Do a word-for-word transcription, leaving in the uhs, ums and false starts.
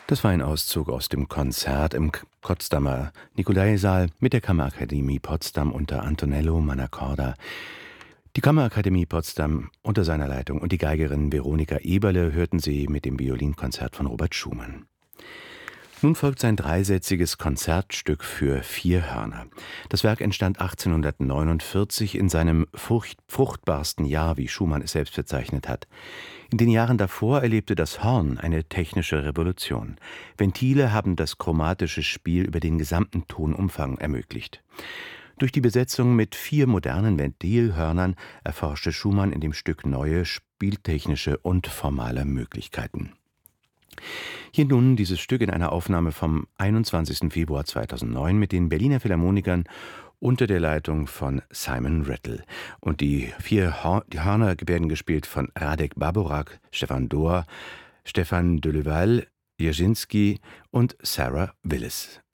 Das war ein Auszug aus dem Konzert im Potsdamer Nikolaisaal mit der Kammerakademie Potsdam unter Antonello Mannacorda. Die Kammerakademie Potsdam unter seiner Leitung und die Geigerin Veronika Eberle hörten Sie mit dem Violinkonzert von Robert Schumann. Nun folgt sein dreisätziges Konzertstück für vier Hörner. Das Werk entstand achtzehnhundertneunundvierzig in seinem furcht, fruchtbarsten Jahr, wie Schumann es selbst bezeichnet hat. In den Jahren davor erlebte das Horn eine technische Revolution. Ventile haben das chromatische Spiel über den gesamten Tonumfang ermöglicht. Durch die Besetzung mit vier modernen Ventilhörnern erforschte Schumann in dem Stück neue spieltechnische und formale Möglichkeiten. Hier nun dieses Stück in einer Aufnahme vom einundzwanzigsten Februar zweitausendneun mit den Berliner Philharmonikern unter der Leitung von Simon Rattle. Und die vier Hor- die Hörner werden gespielt von Radek Baborak, Stefan Dohr, Stefan Deleval, Jasinski und Sarah Willis.